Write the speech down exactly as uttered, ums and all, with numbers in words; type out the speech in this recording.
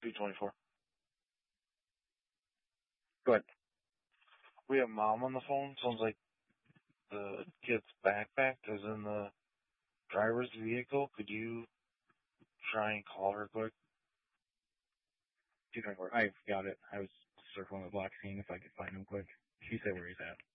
B twenty-four. Go ahead. We have Mom on the phone. Sounds like the kid's backpack is in the driver's vehicle. Could you try and call her quick? two twenty-four. I've got it. I was circling the block seeing if I could find him quick. She said where he's at.